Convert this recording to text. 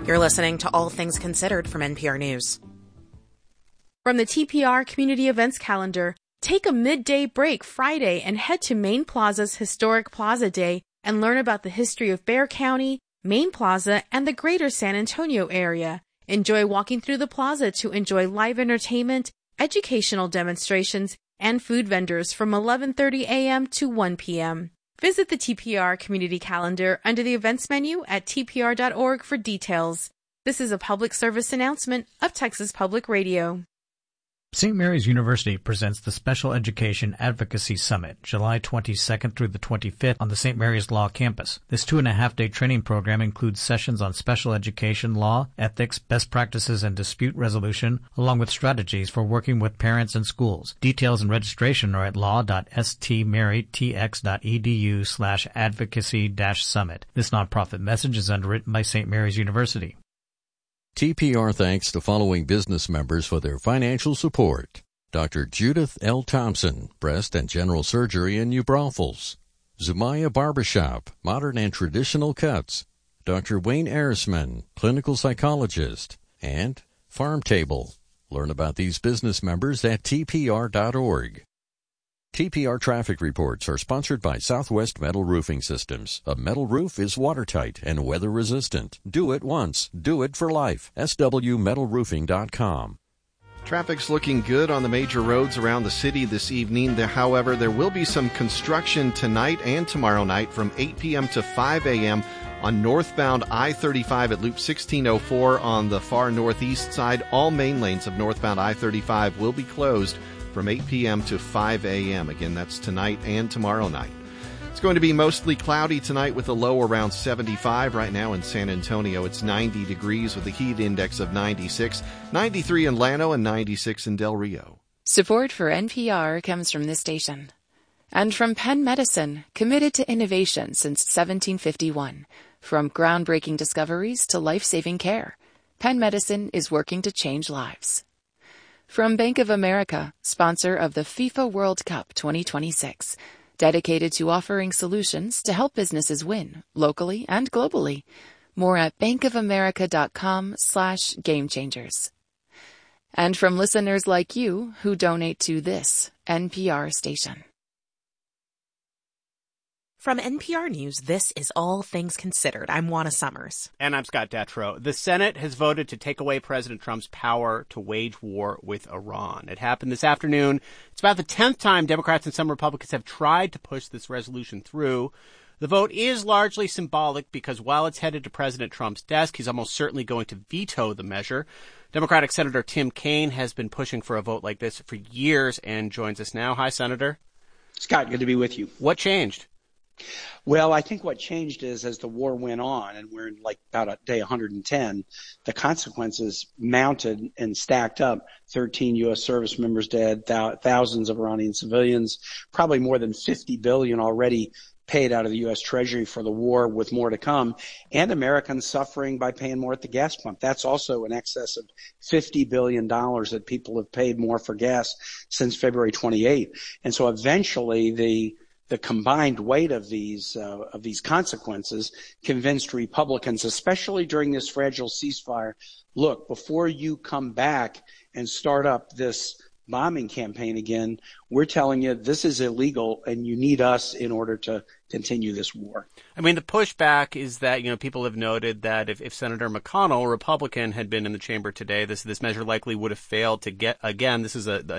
You're listening to All Things Considered from NPR News. From the TPR Community Events Calendar, take a midday break Friday and head to Main Plaza's Historic Plaza Day and learn about the history of Bexar County, Main Plaza, and the greater San Antonio area. Enjoy walking through the plaza to enjoy live entertainment, educational demonstrations, and food vendors from 11:30 a.m. to 1 p.m. Visit the TPR Community Calendar under the events menu at tpr.org for details. This is a public service announcement of Texas Public Radio. St. Mary's University presents the Special Education Advocacy Summit, July 22nd through the 25th on the St. Mary's Law campus. This 2.5-day training program includes sessions on special education law, ethics, best practices, and dispute resolution, along with strategies for working with parents and schools. Details and registration are at law.stmarytx.edu/advocacy-summit. This nonprofit message is underwritten by St. Mary's University. TPR thanks the following business members for their financial support. Dr. Judith L. Thompson, Breast and General Surgery in New Braunfels. Zumaya Barbershop, Modern and Traditional Cuts. Dr. Wayne Arisman, Clinical Psychologist. And Farm Table. Learn about these business members at tpr.org. TPR traffic reports are sponsored by Southwest Metal Roofing Systems. A metal roof is watertight and weather resistant. Do it once. Do it for life. swmetalroofing.com. Traffic's looking good on the major roads around the city this evening. However, there will be some construction tonight and tomorrow night from 8 p.m. to 5 a.m. on northbound I-35 at Loop 1604 on the far northeast side. All main lanes of northbound I-35 will be closed from 8 p.m. to 5 a.m. Again, that's tonight and tomorrow night. It's going to be mostly cloudy tonight with a low around 75. Right now in San Antonio, it's 90 degrees with a heat index of 96, 93 in Llano, and 96 in Del Rio. Support for NPR comes from this station. And from Penn Medicine, committed to innovation since 1751. From groundbreaking discoveries to life-saving care, Penn Medicine is working to change lives. From Bank of America, sponsor of the FIFA World Cup 2026, dedicated to offering solutions to help businesses win, locally and globally. More at bankofamerica.com/gamechangers. And from listeners like you who donate to this NPR station. From NPR News, this is All Things Considered. I'm Juana Summers. And I'm Scott Detrow. The Senate has voted to take away President Trump's power to wage war with Iran. It happened this afternoon. It's about the 10th time Democrats and some Republicans have tried to push this resolution through. The vote is largely symbolic because while it's headed to President Trump's desk, he's almost certainly going to veto the measure. Democratic Senator Tim Kaine has been pushing for a vote like this for years and joins us now. Hi, Senator. Scott, good to be with you. What changed? Well, I think what changed is as the war went on, and we're in like about day 110, the consequences mounted and stacked up. 13 U.S. service members dead, thousands of Iranian civilians, probably more than $50 billion already paid out of the U.S. Treasury for the war with more to come, and Americans suffering by paying more at the gas pump. That's also in excess of $50 billion that people have paid more for gas since February 28th. And so eventually the combined weight of these consequences convinced Republicans, especially during this fragile ceasefire, look, before you come back and start up this bombing campaign again, we're telling you this is illegal and you need us in order to continue this war. I mean, the pushback is that, people have noted that if Senator McConnell, a Republican, had been in the chamber today, this measure likely would have failed to get, again, this is a